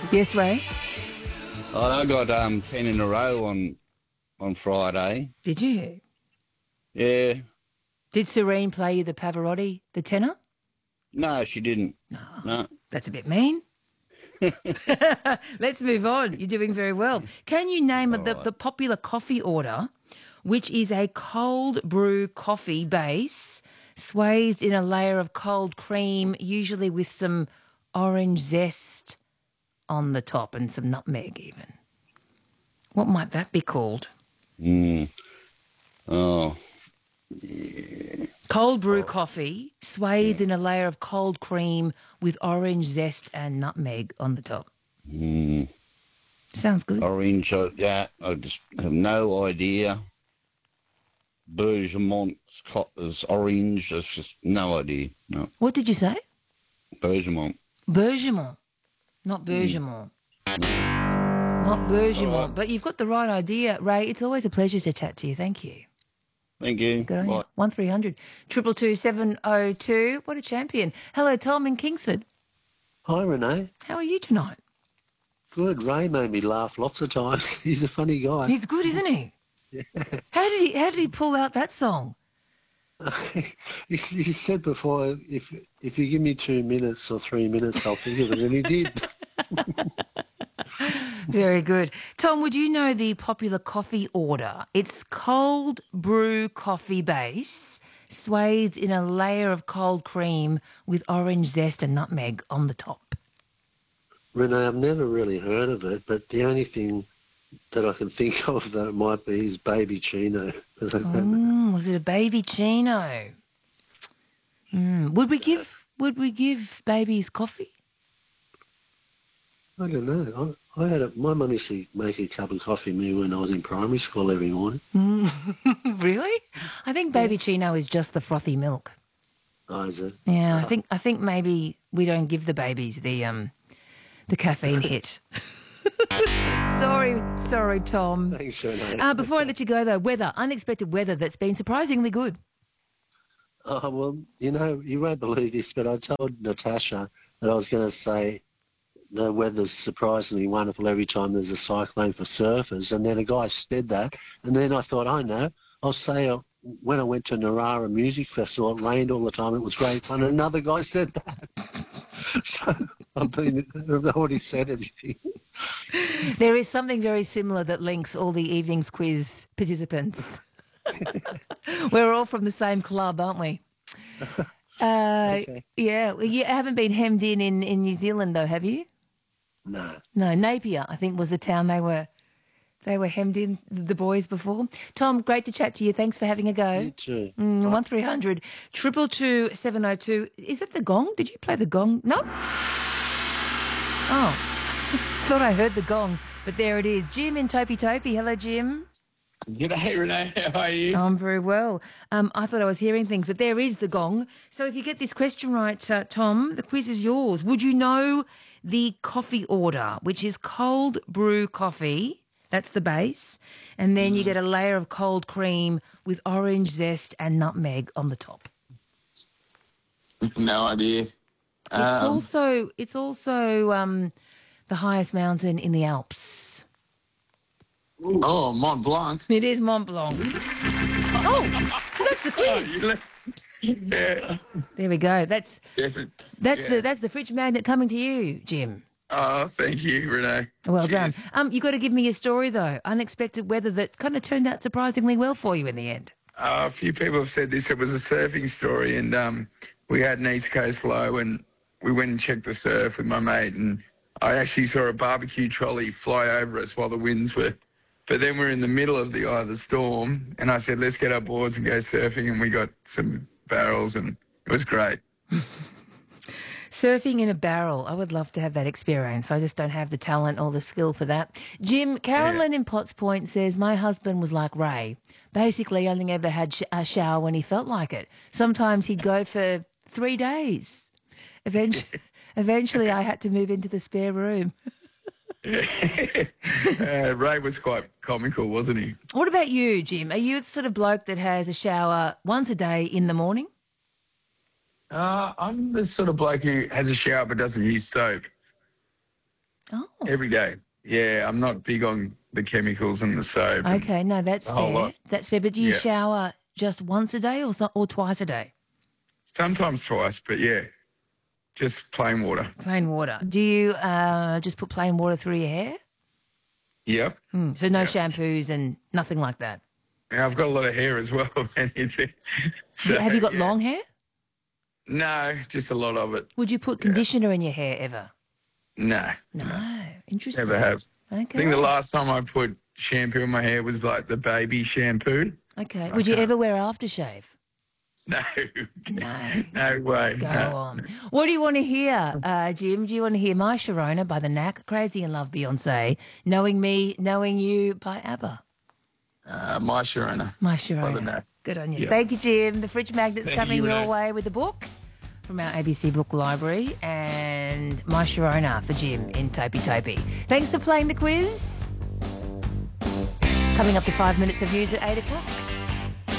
Yes, Ray? I got 10 in a row on Friday. Did you? Yeah. Did Serene play you the Pavarotti, the tenor? No, she didn't. No. That's a bit mean. Let's move on. You're doing very well. Can you name the popular coffee order, which is a cold brew coffee base swathed in a layer of cold cream, usually with some orange zest on the top and some nutmeg even? What might that be called? Oh, Cold brew coffee swathed in a layer of cold cream with orange zest and nutmeg on the top. Sounds good. orange. Yeah, I just have no idea. Bergamot is orange. That's just no idea. No. What did you say? Bergamot. Bergamot, not Bergamot. Not Bergamot, but you've got the right idea, Ray. It's always a pleasure to chat to you. Thank you. Thank you. Good on you. Bye. 1300 222 702. What a champion. Hello, Tom in Kingsford. Hi, Renee. How are you tonight? Good. Ray made me laugh lots of times. He's a funny guy. He's good, isn't he? Yeah. How did he pull out that song? He said before, if you give me 2 minutes or 3 minutes, I'll think of it, and he did. Very good. Tom, would you know the popular coffee order? It's cold brew coffee base swathed in a layer of cold cream with orange zest and nutmeg on the top. Renee, I've never really heard of it, but the only thing that I can think of that it might be is Baby Chino. Was it a Baby Chino? Would we give babies coffee? I don't know. I had my mum used to make a cup of coffee me when I was in primary school every morning. Really? I think Baby Chino is just the frothy milk. Oh, is it? Yeah, I think maybe we don't give the babies the caffeine hit. Sorry, Tom. Thanks, Renee. Before I let you go, though, unexpected weather that's been surprisingly good. Oh, well, you won't believe this, but I told Natasha that I was going to say the weather's surprisingly wonderful every time there's a cyclone for surfers, and then a guy said that, and then I thought, I know, I'll say when I went to Narara Music Festival, it rained all the time, it was great fun, and another guy said that. So I've already said everything. There is something very similar that links all the evening's quiz participants. We're all from the same club, aren't we? Okay. Yeah, well, you haven't been hemmed in New Zealand, though, have you? No. No, Napier, I think, was the town they were hemmed in, the boys, before. Tom, great to chat to you. Thanks for having a go. You too. 1300 222 702. Is it the gong? Did you play the gong? No? Oh, thought I heard the gong, but there it is. Jim in Topi Topi. Hello, Jim. G'day, Renee. How are you? I'm very well. I thought I was hearing things, but there is the gong. So if you get this question right, Tom, the quiz is yours. Would you know the coffee order, which is cold brew coffee? That's the base. And then you get a layer of cold cream with orange zest and nutmeg on the top. No idea. It's also the highest mountain in the Alps. Oh, Mont Blanc. It is Mont Blanc. Oh, so that's the quiz. Yeah. There we go. That's Different. the fridge magnet coming to you, Jim. Oh, thank you, Renee. Well Cheers. done. You got to give me a story though. Unexpected weather that kind of turned out surprisingly well for you in the end. A few people have said this. It was a surfing story, and we had an East Coast low, and we went and checked the surf with my mate, and I actually saw a barbecue trolley fly over us while the winds were. But then we're in the middle of the eye of the storm, and I said, let's get our boards and go surfing, and we got some barrels, and it was great. Surfing in a barrel. I would love to have that experience. I just don't have the talent or the skill for that. Jim, Carolyn in Potts Point says, my husband was like Ray. Basically, only ever had a shower when he felt like it. Sometimes he'd go for 3 days. Eventually, I had to move into the spare room. Ray was quite comical, wasn't he? What about you, Jim? Are you the sort of bloke that has a shower once a day in the morning? I'm the sort of bloke who has a shower but doesn't use soap. Oh, every day. Yeah, I'm not big on the chemicals and the soap. and okay. No, that's the whole fair. lot. That's fair. But do you Yeah. shower just once a day or twice a day? Sometimes twice, but yeah, just plain water. Plain water. Do you just put plain water through your hair? Yep. So no shampoos and nothing like that. And I've got a lot of hair as well. Man. Have you got long hair? No, just a lot of it. Would you put conditioner in your hair ever? No, No. Interesting. never have. Okay. I think the last time I put shampoo in my hair was like the baby shampoo. Okay. Would you ever wear aftershave? No. No. No way. Go No. on. What do you want to hear, Jim? Do you want to hear My Sharona by The Knack, Crazy in Love Beyonce, Knowing Me, Knowing You by ABBA? My Sharona. My By The Sharona. Knack. Good on you. Yeah. Thank you, Jim. The Fridge Magnet's Thank coming you, your Renee. way with a book from our ABC Book Library and My Sharona for Jim in Topi Topi. Thanks for playing the quiz. Coming up to 5 minutes of news at 8 o'clock.